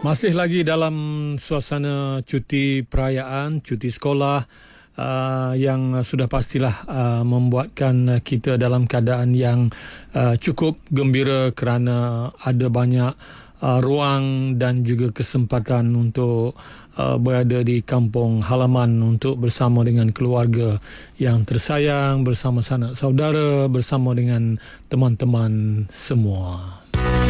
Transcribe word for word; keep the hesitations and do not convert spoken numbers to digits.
Masih lagi dalam suasana cuti perayaan, cuti sekolah uh, yang sudah pastilah uh, membuatkan kita dalam keadaan yang uh, cukup gembira kerana ada banyak uh, ruang dan juga kesempatan untuk uh, berada di kampung halaman untuk bersama dengan keluarga yang tersayang, bersama sanak saudara, bersama dengan teman-teman semua.